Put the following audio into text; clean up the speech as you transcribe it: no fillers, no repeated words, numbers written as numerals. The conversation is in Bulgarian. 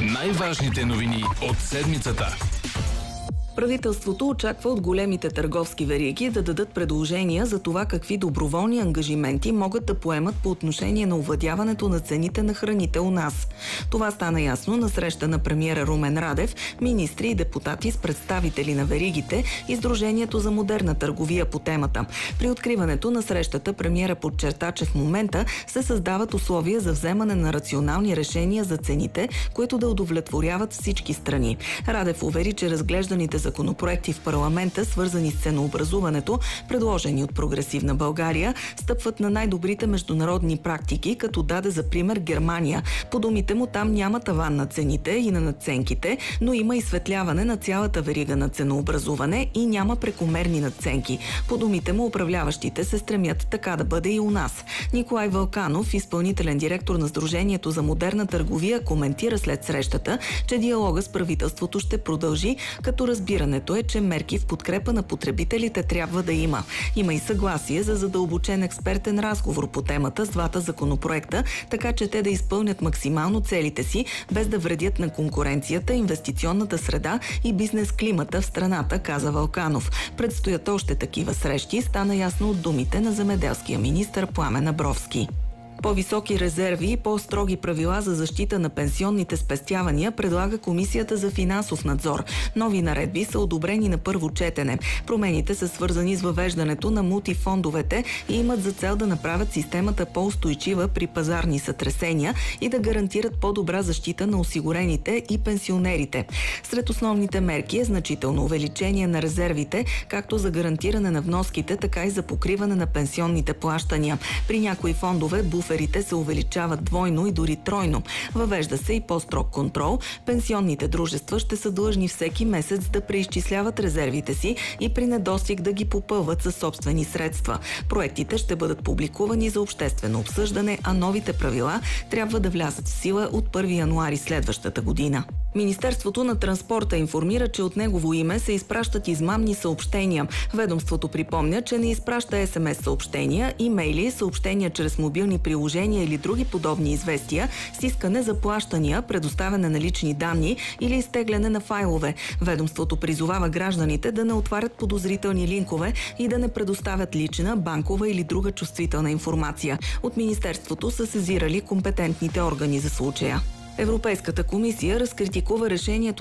Най-важните новини от седмицата. Правителството очаква от големите търговски вериги да дадат предложения за това какви доброволни ангажименти могат да поемат по отношение на овладяването на цените на храните у нас. Това стана ясно на среща на премиера Румен Радев, министри и депутати с представители на веригите и Сдружението за модерна търговия по темата. При откриването на срещата премиера подчерта, че в момента се създават условия за вземане на рационални решения за цените, които да удовлетворяват всички страни. Радев увери, че разглежданите законопроекти в парламента, свързани с ценообразуването, предложени от Прогресивна България, стъпват на най-добрите международни практики, като даде за пример Германия. По думите му, там няма таван на цените и на надценките, но има изсветляване на цялата верига на ценообразуване и няма прекомерни надценки. По думите му, управляващите се стремят така да бъде и у нас. Николай Вълканов, изпълнителен директор на Сдружението за модерна търговия, коментира след срещата, че диалога с правителството ще продължи, като разбирането е, че мерки в подкрепа на потребителите трябва да има. Има и съгласие за задълбочен експертен разговор по темата с двата законопроекта, така че те да изпълнят максимално целите си, без да вредят на конкуренцията, инвестиционната среда и бизнес климата в страната, каза Вълканов. Предстоят още такива срещи, стана ясно от думите на земеделския министър Пламен Абровски. По-високи резерви и по-строги правила за защита на пенсионните спестявания предлага Комисията за финансов надзор. Нови наредби са одобрени на първо четене. Промените са свързани с въвеждането на мултифондовете и имат за цел да направят системата по-устойчива при пазарни сътресения и да гарантират по-добра защита на осигурените и пенсионерите. Сред основните мерки е значително увеличение на резервите, както за гарантиране на вноските, така и за покриване на пенсионните плащания. При някои фондове буферите се увеличават двойно и дори тройно. Въвежда се и по-строг контрол. Пенсионните дружества ще са длъжни всеки месец да преизчисляват резервите си и при недостиг да ги попълват със собствени средства. Проектите ще бъдат публикувани за обществено обсъждане, а новите правила трябва да влязат в сила от 1 януари следващата година. Министерството на транспорта информира, че от негово име се изпращат измамни съобщения. Ведомството припомня, че не изпраща СМС съобщения, имейли, съобщения чрез мобилни приложения или други подобни известия с искане за плащания, предоставяне на лични данни или изтегляне на файлове. Ведомството призовава гражданите да не отварят подозрителни линкове и да не предоставят лична, банкова или друга чувствителна информация. От Министерството са сезирали компетентните органи за случая. Европейската комисия разкритикува решението